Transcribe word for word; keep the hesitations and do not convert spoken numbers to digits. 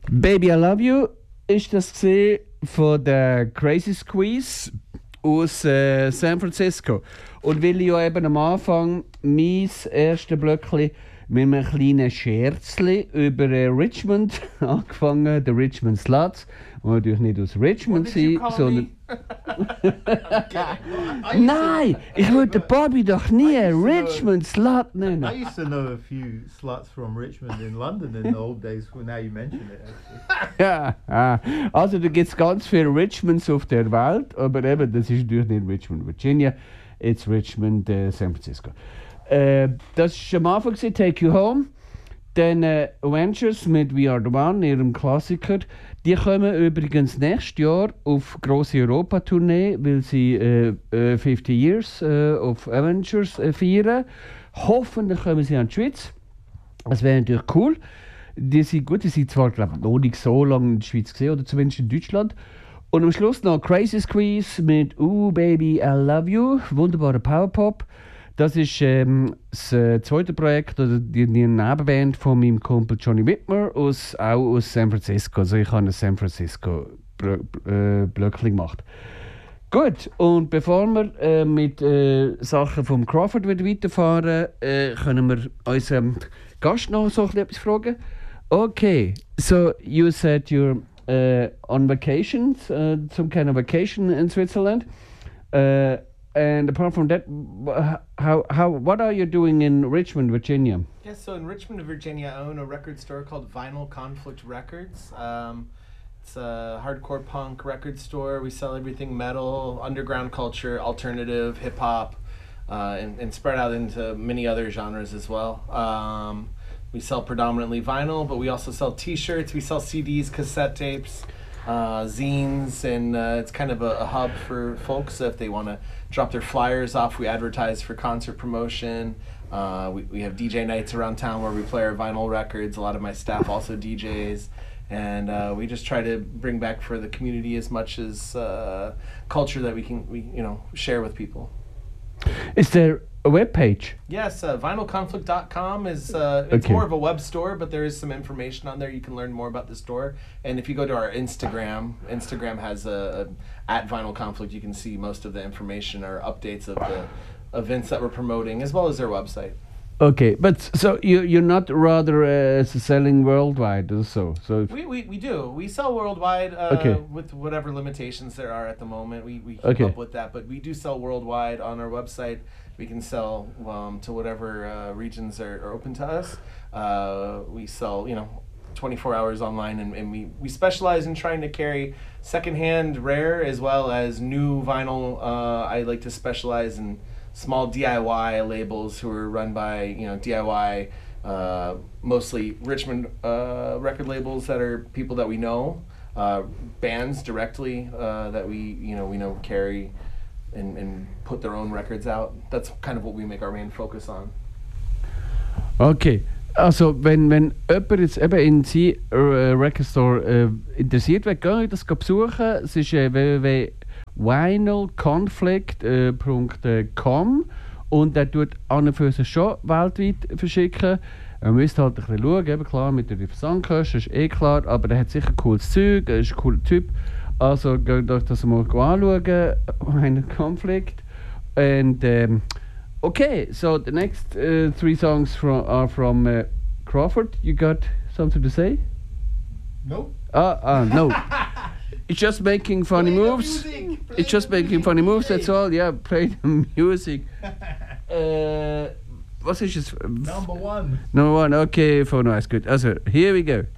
Baby I Love You ist das gesehen von der Crazy Squeeze aus äh, San Francisco. Und weil ich ja eben am Anfang mein erstes Blöckchen mit einem kleinen Scherzli über äh, Richmond angefangen, der Richmond Sluts. Und natürlich nicht aus Richmond sein, sondern. Nein, ich würde Bobby doch nie Richmond Slut nennen. I used to know a few sluts from Richmond in London in the old days. Well, now you mention it. Actually. Ja, ah. Also da gibt es ganz viele Richmonds auf der Welt, aber eben, das ist natürlich nicht Richmond, Virginia, it's Richmond, äh, San Francisco. Äh, das war am Anfang, Take You Home. Dann äh, Avengers mit We Are The One, ihrem Klassiker. Die kommen übrigens nächstes Jahr auf grosse Europa-Tournee, weil sie äh, äh, fifty Years äh, of Avengers äh, feiern. Hoffentlich kommen sie an die Schweiz. Das wäre natürlich cool. Die sind gut, die sind zwar glaub, noch nicht so lange in der Schweiz gesehen, oder zumindest in Deutschland. Und am Schluss noch Crazy Squeeze mit Ooh Baby I Love You, wunderbarer Powerpop. Das ist ähm, das äh, zweite Projekt, oder die, die Nebenband von meinem Kumpel Johnny Whitmer, aus, auch aus San Francisco. Also ich habe ein San Francisco äh, Blöckchen gemacht. Gut, und bevor wir äh, mit äh, Sachen vom Crawford wieder weiterfahren, äh, können wir unseren Gast noch so etwas fragen. Okay, so you said you're uh, on vacation, uh, some kind of vacation in Switzerland. Uh, And apart from that, how how what are you doing in Richmond, Virginia? Yeah, so in Richmond, Virginia, I own a record store called Vinyl Conflict Records. Um, it's a hardcore punk record store. We sell everything metal, underground culture, alternative, hip hop, uh, and, and spread out into many other genres as well. Um, we sell predominantly vinyl, but we also sell T-shirts. We sell C Ds, cassette tapes, uh, zines, and uh, it's kind of a, a hub for folks if they want to drop their flyers off. We advertise for concert promotion. Uh, we, we have D J nights around town where we play our vinyl records. A lot of my staff also D Js. And uh, we just try to bring back for the community as much as uh, culture that we can we you know share with people. Is there a web page? Yes, uh, vinyl conflict dot com is uh, it's Okay. more of a web store, but there is some information on there. You can learn more about the store. And if you go to our Instagram, Instagram has a, a at Vinyl Conflict. You can see most of the information or updates of the events that we're promoting, as well as their website. Okay, but so you you're not rather uh, selling worldwide, or so so. We, we, we do. We sell worldwide uh, Okay. with whatever limitations there are at the moment. We, we keep Okay. up with that, but we do sell worldwide on our website. We can sell um, to whatever uh, regions are, are open to us. Uh, we sell, you know, twenty-four hours online, and, and we, we specialize in trying to carry secondhand rare as well as new vinyl. Uh, I like to specialize in small D I Y labels who are run by, you know, D I Y, uh, mostly Richmond uh, record labels that are people that we know, uh, bands directly uh, that we, you know, we know carry and, and put their own records out. That's kind of what we make our main focus on. Okay, also wenn wenn jemand jetzt eben in sein äh, Record Store äh, interessiert wird, geht ihr das besuchen. Es ist äh, w w w punkt vinyl conflict punkt com und der tut an und für sich schon weltweit verschicken. Man müsste halt ein bisschen schauen, eben klar mit den Versandkosten, ist eh klar, aber der hat sicher cooles Zeug, er ist ein cooler Typ. Also geht euch das mal anschauen, Vinyl Conflict. And um, okay, so the next uh, three songs from, are from uh, Crawford. You got something to say? No. Ah, uh, uh, no. It's just making funny Play the moves. music, play It's just the making music, funny moves, play. that's all. Yeah, play the music. uh, was ist es? Number one. Number one, okay, for nice, good. Also, here we go.